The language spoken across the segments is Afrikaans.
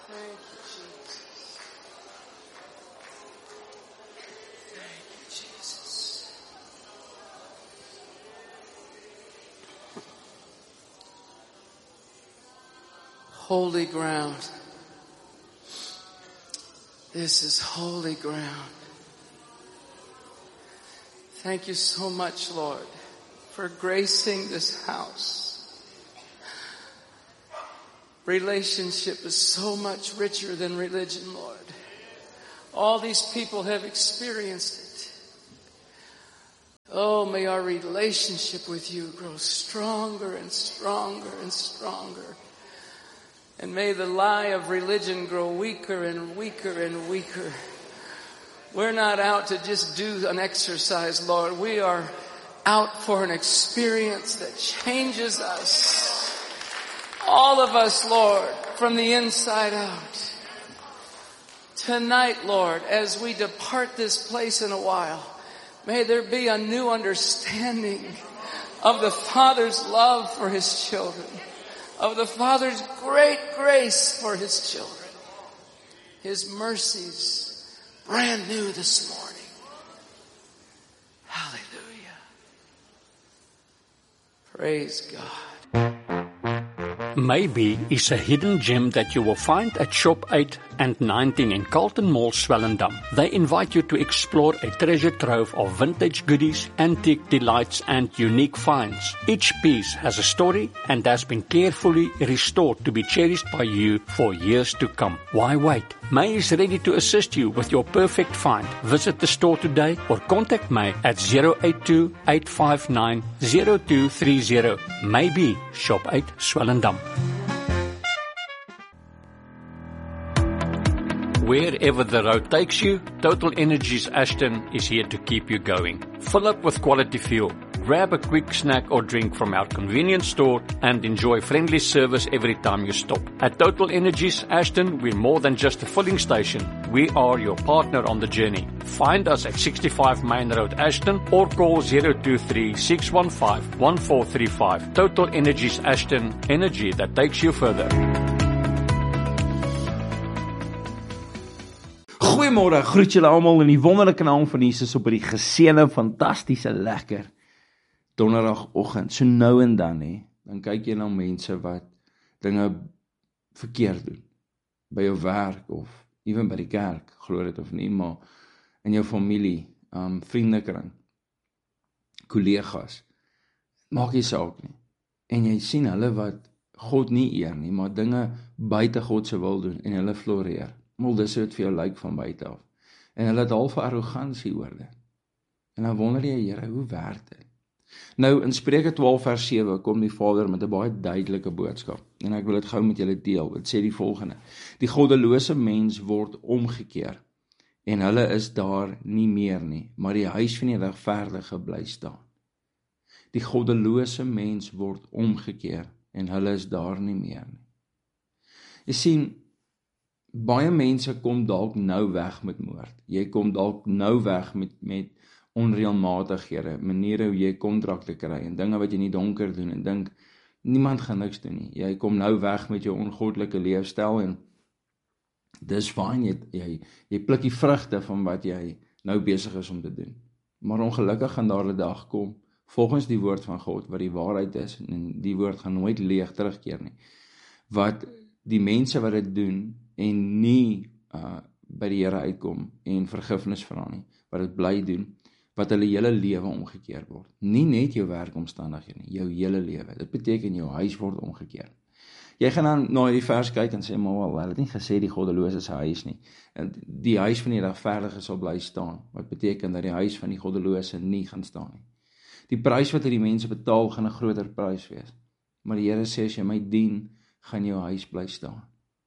Thank you, Jesus. Thank you, Jesus. Holy ground. This is holy ground. Thank you so much, Lord, for gracing this house. Relationship is so much richer than religion, Lord. All these people have experienced it. Oh, may our relationship with you grow stronger and stronger and stronger. And may the lie of religion grow weaker and weaker and weaker. We're not out to just do an exercise, Lord. We are out for an experience that changes us. All of us, Lord, from the inside out. Tonight, Lord, as we depart this place in a while, may there be a new understanding of the Father's love for His children, of the Father's great grace for His children, His mercies brand new this morning. Hallelujah. Praise God. Maybe is a hidden gem that you will find at Shop 8 and 19 in Carlton Mall, Swellendam. They invite you to explore a treasure trove of vintage goodies, antique delights and unique finds. Each piece has a story and has been carefully restored to be cherished by you for years to come. Why wait? May is ready to assist you with your perfect find. Visit the store today or contact May at 082-859-0230. Maybe Shop 8 Swellendam. Wherever the road takes you, Total Energies Ashton is here to keep you going. Fill up with quality fuel. Grab a quick snack or drink from our convenience store and enjoy friendly service every time you stop. At Total Energies Ashton, we're more than just a filling station. We are your partner on the journey. Find us at 65 Main Road, Ashton, or call 023-615-1435. Total Energies Ashton, energy that takes you further. Goeiemôre, groet julle almal in die wonderlike naam van Jesus op die geseënde, fantastiese, lekker donderdagoggend. So nou en dan, dan kyk jy na mense wat dinge verkeerd doen. By jou werk of ewen by die kerk, glo dit of nie, maar in jou familie, vriendekring, kollegas, maak nie saak nie. En jy sien hulle wat God nie eer nie, maar dinge buite God se wil doen en hulle floreer. Maar dis wat vir jou lyk van buite af. En hulle het halve arrogansie oor dit. En dan wonder jy, Here, hoe werk dit? Nou, in Spreuke 12 vers 7 kom die Vader met 'n baie duidelike boodskap. En ek wil dit gou met julle deel. Dit sê die volgende: die goddelose mens word omgekeer. En hulle is daar nie meer nie, maar die huis van die regverdige bly staan. Die goddelose mens word omgekeer. En hulle is daar nie meer nie. Jy sien, baie mense kom dalk nou weg met moord. Jy kom dalk nou weg met onreëlmatighede, maniere hoe jy kontrakte kry en dinge wat jy nie donker doen en dink niemand gaan niks doen nie. Jy kom nou weg met jou ongoddelike leefstyl en dis fyn, jy pluk die vrugte van wat jy nou besig is om te doen. Maar ongelukkig gaan daar 'n dag kom, volgens die woord van God, wat die waarheid is, en die woord gaan nooit leeg terugkeer nie, wat die mense wat dit doen en nie by die Here uitkom en vergifnis vra nie, wat dit bly doen, wat hulle hele lewe omgekeer word. Nie net jou werkomstandighede nie, jou hele lewe. Dit beteken jou huis word omgekeer. Jy gaan dan na die vers kyk en sê, maar hulle het nie gesê die goddelose se huis nie. En die huis van die regverdige sal bly staan, wat beteken dat die huis van die goddelose nie gaan staan nie. Die prys wat hierdie mense betaal, gaan 'n groter prys wees. Maar die Here sê, as jy my dien, gaan jou huis bly staan.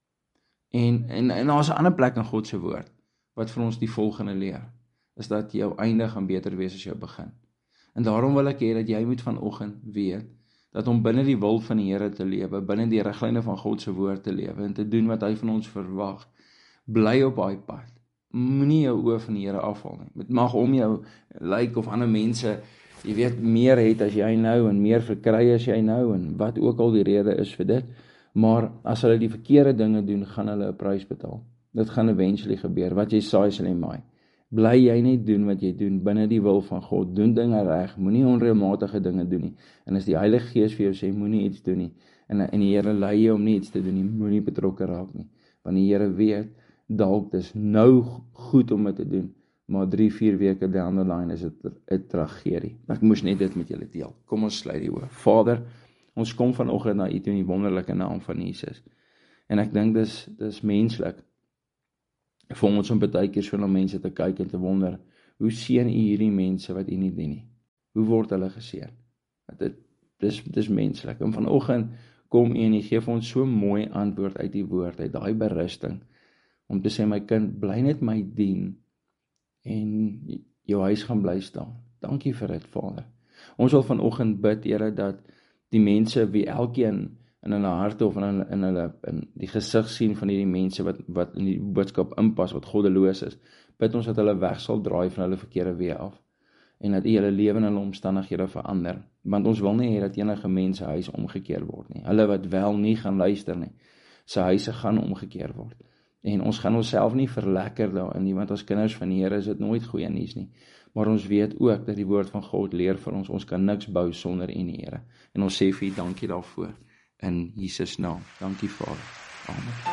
En daar's 'n ander plek in God se woord, wat vir ons die volgende leer, is dat jou einde gaan beter wees as jou begin. En daarom wil ek hê dat jy moet vanoggend weet, dat om binne die wil van die Here te lewe, binne die riglyne van God se woord te lewe, en te doen wat hy van ons verwag, bly op daai pad. Moenie jou oë van die Here afhaal nie. Dit mag om jou lyk of ander mense, jy weet, meer het as jy nou, en meer verkry as jy nou, en wat ook al die rede is vir dit, Maar as hulle die verkeerde dinge doen, gaan hulle 'n prys betaal. Dit gaan eventually gebeur. Wat jy saai, sal jy maai. Bly jy net doen wat jy doen, binne die wil van God, doen dinge reg, moenie onreëlmatige dinge doen nie. En as die Heilige Gees vir jou sê, moenie iets doen nie, en die Here lei jou om nie iets te doen nie, moenie betrokke raak nie. Want die Here weet, dalk dis nou goed om dit te doen, maar 3-4 weke down the line is dit 'n tragedie. Ek moes net dit met julle deel. Kom ons sluit die oë. Vader, ons kom vanoggend na U toe in die wonderlike naam van Jesus. En ek dink dis menslik vir ons om baie keer so na mense te kyk en te wonder, hoe seën U hierdie mense wat U nie dien nie? Hoe word hulle geseën? Dis menslik. En vanoggend kom U en U gee vir ons so mooi antwoord uit die woord, uit daai berusting, om te sê, my kind, bly net my dien, en jou huis gaan bly staan. Dankie vir dit, Vader. Ons wil vanoggend bid, Here, dat die mense wie elkeen in hulle harte of in die gesig sien van hierdie mense wat in die boodskap inpas, wat goddeloos is, bid ons dat hulle weg sal draai van hulle verkeerde weë af, en dat U hulle lewe en hulle omstandighede verander, want ons wil nie hê dat enige mense huis omgekeer word nie. Hulle wat wel nie gaan luister nie, sy huise gaan omgekeer word. En ons gaan onsself nie verlekker daarin nie, want as kinders van die Here is dit nooit goeie nuus nie. Maar ons weet ook dat die woord van God leer vir ons kan niks bou sonder U, Here. En ons sê vir U dankie daarvoor. In Jesus naam. Dankie, Vader. Amen.